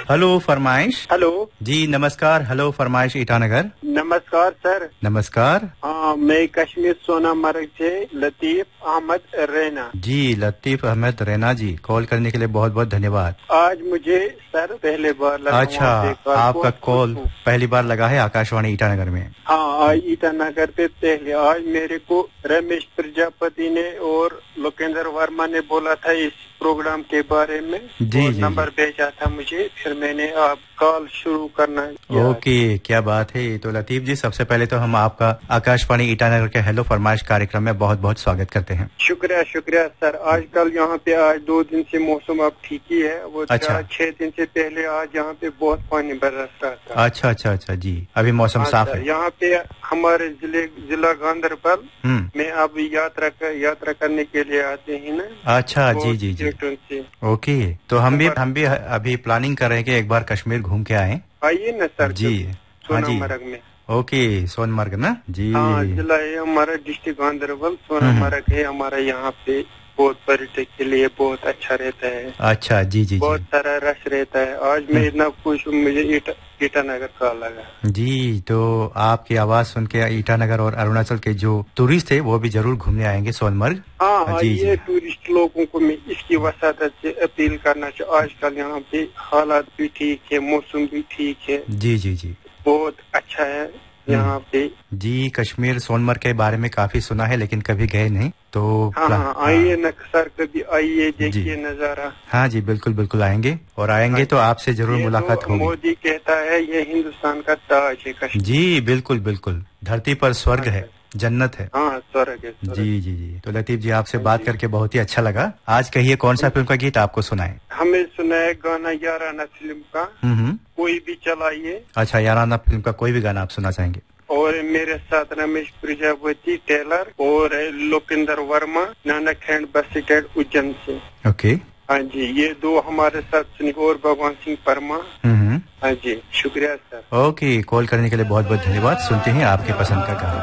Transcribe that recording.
Hello फरमाइश। Hello जी नमस्कार। Hello फरमाइश ईटानगर। नमस्कार सर। नमस्कार। हाँ, मैं कश्मीर सोनामर्ग से लतीफ अहमद रैना। जी लतीफ अहमद रैना जी, कॉल करने के लिए बहुत बहुत धन्यवाद। आज मुझे सर पहले बार लगा। अच्छा, आपका कॉल पहली बार लगा है आकाशवाणी ईटानगर में? हाँ, आज ईटानगर पे पहले। आज मेरे को रमेश प्रजापति ने और लोकेंद्र वर्मा ने बोला था इस प्रोग्राम के बारे में। जी और जी नंबर भेजा था मुझे, फिर मैंने आप कॉल शुरू करना किया। ओके, क्या बात है। तो लतीफ जी, सबसे पहले तो हम आपका आकाशवाणी ईटानगर के हेलो फरमाइश कार्यक्रम में बहुत बहुत स्वागत करते हैं। शुक्रिया शुक्रिया सर। आजकल यहाँ पे आज 2 दिन से मौसम अब ठीक ही है। वो अच्छा। 6 दिन से पहले आज यहाँ पे बहुत पानी बरस रहा था। अच्छा अच्छा अच्छा जी, अभी मौसम साफ है यहाँ पे हमारे जिला गांधरबल में अब यात्रा करने के लिए आते हैं ना। अच्छा जी जी जी। ओके, तो हम भी अभी प्लानिंग कर रहे हैं कि एक बार कश्मीर घूम के आए। आइए ना सर जी। हाँ जी, सोनामर्ग में। ओके, सोनमर्ग ना जी। हाँ, जिला है हमारा, डिस्ट्रिक्ट गांधरबल। सोनामर्ग है हमारा। यहाँ पे बहुत पर्यटक के लिए बहुत अच्छा रहता है। अच्छा जी जी बहुत जी। सारा रश रहता है। आज मैं इतना खुश हूँ, मुझे ईटानगर का लगा। जी, तो आपकी आवाज सुन के ईटानगर और अरुणाचल के जो टूरिस्ट थे वो भी जरूर घूमने आएंगे सोनमर्ग। हाँ, जी ये जी। टूरिस्ट लोगों को मैं इसकी वसादत से अपील करना चाहिए। आजकल यहाँ पे हालात भी ठीक है, मौसम भी ठीक है। जी जी जी, बहुत अच्छा है यहाँ पे। जी, कश्मीर सोनमर्ग के बारे में काफी सुना है लेकिन कभी गए नहीं। तो हाँ, आइए न सर, कभी आइए, देखिए नजारा। हाँ जी, बिल्कुल बिल्कुल आएंगे, और आएंगे तो आपसे जरूर मुलाकात होगी। मोदी कहता है ये हिंदुस्तान का ताज है कश्मीर। जी बिल्कुल बिल्कुल, धरती पर स्वर्ग है, जन्नत है। हाँ, स्वर्ग है। जी जी जी। तो लतीफ जी, आपसे बात करके बहुत ही अच्छा लगा। आज कहिए कौन सा फिल्म का गीत आपको सुनाए? हमें सुनाए गाना याराना फिल्म का, कोई भी चलाइए। अच्छा, याराना फिल्म का कोई भी गाना आप सुनना चाहेंगे? और मेरे साथ रमेश प्रजापति टेलर और Lokendra Verma, Nanak hand bus stand Ujjain से। ओके। हाँ जी, ये 2 हमारे साथ सुनिए। और भगवान सिंह परमा। हाँ जी, शुक्रिया सर। ओके, कॉल करने के लिए बहुत बहुत धन्यवाद। सुनते हैं आपके पसंद का गाना।